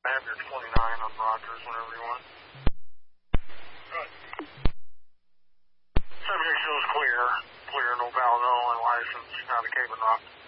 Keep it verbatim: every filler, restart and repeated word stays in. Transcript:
I have your twenty-nine on Rogers whenever you want. Good. Subject shows clear. Clear, no valve, no only license, not a Cape and Rock.